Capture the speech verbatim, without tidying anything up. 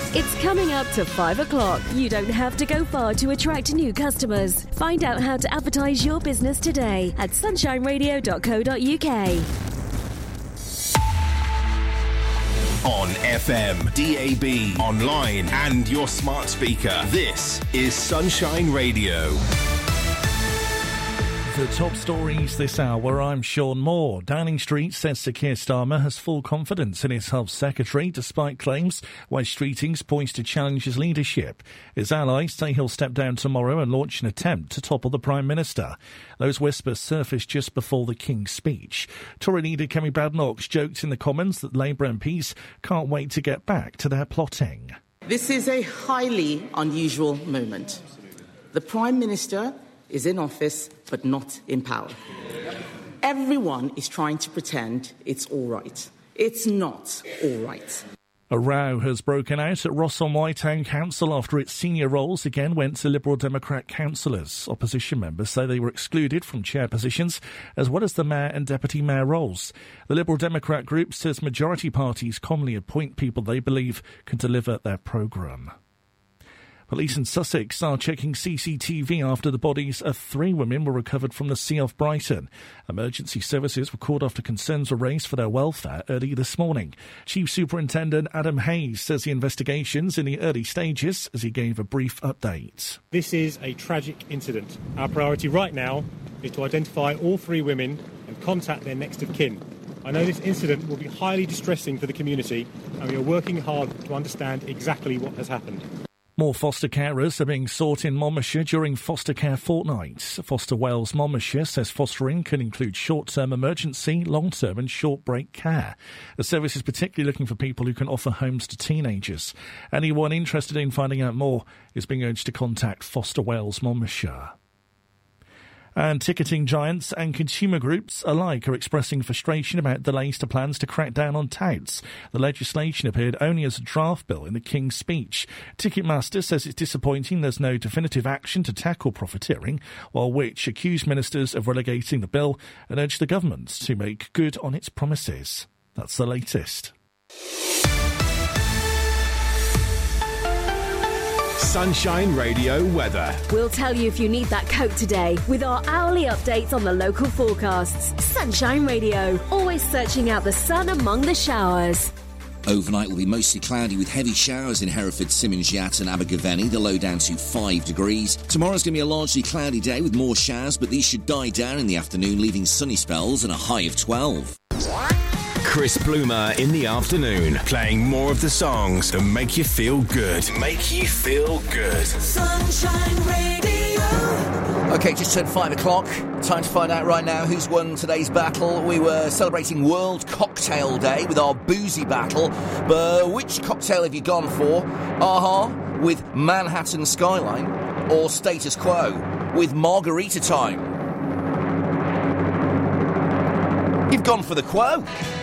It's coming up to five o'clock. You don't have to go far to attract new customers. Find out how to advertise your business today at sunshine radio dot co dot uk. On F M, D A B, online and your smart speaker. This is Sunshine Radio. The top stories this hour, I'm Sean Moore. Downing Street says Sir Keir Starmer has full confidence in his Health Secretary, despite claims Wes Streetings points to challenge his leadership. His allies say he'll step down tomorrow and launch an attempt to topple the Prime Minister. Those whispers surfaced just before the King's speech. Tory leader Kemi Badenoch joked in the Commons that Labour M Ps can't wait to get back to their plotting. This is a highly unusual moment. The Prime Minister is in office but not in power. Everyone is trying to pretend it's all right. It's not all right. A row has broken out at Ross-on-Wye Town Council after its senior roles again went to Liberal Democrat councillors. Opposition members say they were excluded from chair positions as well as the mayor and deputy mayor roles. The Liberal Democrat group says majority parties commonly appoint people they believe can deliver their programme. Police in Sussex are checking C C T V after the bodies of three women were recovered from the sea off Brighton. Emergency services were called after concerns were raised for their welfare early this morning. Chief Superintendent Adam Hayes says the investigation's in the early stages as he gave a brief update. This is a tragic incident. Our priority right now is to identify all three women and contact their next of kin. I know this incident will be highly distressing for the community and we are working hard to understand exactly what has happened. More foster carers are being sought in Monmouthshire during Foster Care Fortnight. Foster Wales Monmouthshire says fostering can include short-term emergency, long-term and short-break care. The service is particularly looking for people who can offer homes to teenagers. Anyone interested in finding out more is being urged to contact Foster Wales Monmouthshire. And ticketing giants and consumer groups alike are expressing frustration about delays to plans to crack down on touts. The legislation appeared only as a draft bill in the King's speech. Ticketmaster says it's disappointing there's no definitive action to tackle profiteering, while Which accused ministers of relegating the bill and urged the government to make good on its promises. That's the latest. Sunshine Radio weather. We'll tell you if you need that coat today with our hourly updates on the local forecasts. Sunshine Radio, always searching out the sun among the showers. Overnight will be mostly cloudy with heavy showers in Hereford, Simmons, and Abergavenny, the low down to five degrees. Tomorrow's going to be a largely cloudy day with more showers, but these should die down in the afternoon, leaving sunny spells and a high of twelve. Chris Bloomer in the afternoon, playing more of the songs that make you feel good. Make you feel good. Sunshine Radio. OK, just turned five o'clock. Time to find out right now who's won today's battle. We were celebrating World Cocktail Day with our boozy battle. But which cocktail have you gone for? Aha with Manhattan Skyline or Status Quo with Margarita Time? You've gone for the Quo.